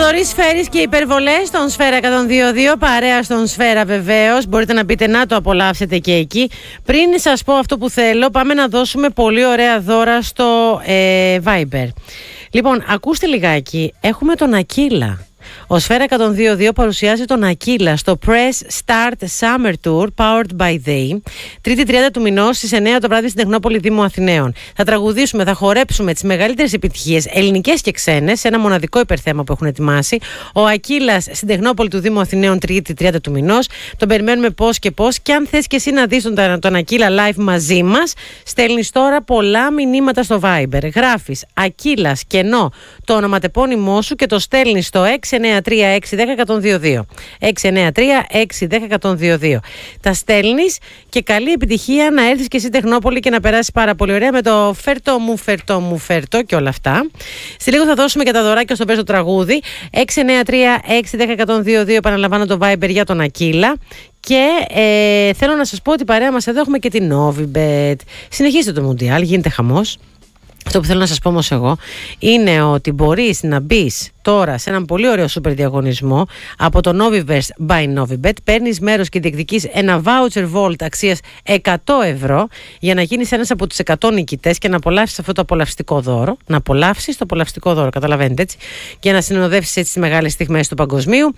Θοδωρής Σφαίρης και υπερβολές στον Σφαίρα 102.2, παρέα στον Σφαίρα βεβαίως. Μπορείτε να μπείτε να το απολαύσετε και εκεί. Πριν σας πω αυτό που θέλω, πάμε να δώσουμε πολύ ωραία δώρα στο Viber. Λοιπόν, ακούστε λιγάκι, έχουμε τον Ακύλα. Ο Σφαίρα 102.2 παρουσιάζει τον Ακύλα στο Press Start Summer Tour Powered by They, 3η 30 του μηνός στις 9 το βράδυ στην Τεχνόπολη Δήμου Αθηναίων. Θα τραγουδήσουμε, θα χορέψουμε τις μεγαλύτερες επιτυχίες, ελληνικές και ξένες, σε ένα μοναδικό υπερθέμα που έχουν ετοιμάσει. Ο Ακύλας στην Τεχνόπολη του Δήμου Αθηναίων, 3η 30 του μηνός. Τον περιμένουμε πώς και πώς. Και αν θες και εσύ να δεις τον Ακύλα live μαζί μας, στέλνεις τώρα πολλά μηνύματα στο Viber. Γράφεις Ακύλας κενό το ονοματεπώνυμό σου και το στέλνεις στο 693-610-122. 693-610-122. Τα στέλνεις και καλή επιτυχία να έρθεις και εσύ Τεχνόπολη και να περάσεις πάρα πολύ ωραία με το φέρτο και όλα αυτά. Σε λίγο θα δώσουμε και τα δωράκια στο πέσο τραγούδι. 693-610-122, επαναλαμβάνω το Viber για τον Ακύλα. Και θέλω να σας πω ότι παρέα μας εδώ έχουμε και την Novibet. Συνεχίστε το Μουντιάλ, γίνεται χαμός. Αυτό που θέλω να σας πω όμως εγώ είναι ότι μπορείς να μπεις τώρα σε έναν πολύ ωραίο σούπερ διαγωνισμό από το Noviverse by Novibet. Παίρνεις μέρος και διεκδικείς ένα voucher Volt αξίας 100 ευρώ για να γίνεις ένας από τους 100 νικητές και να απολαύσεις αυτό το απολαυστικό δώρο. Να απολαύσεις το απολαυστικό δώρο, καταλαβαίνετε έτσι. Για να συνοδεύσεις έτσι τις μεγάλες στιγμές του παγκοσμίου.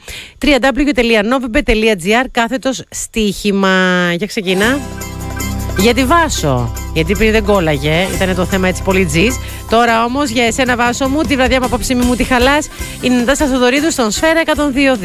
www.novibet.gr/στοίχημα. Για ξεκινά. Για τη Βάσο, γιατί πριν δεν κόλλαγε, ήταν το θέμα έτσι πολύ τζις. Τώρα όμως για εσένα Βάσο μου, τη βραδιά μου απόψε μη μου τη χαλάς, είναι η Νατάσα Θοδωρίδου στον Σφαίρα 102.2.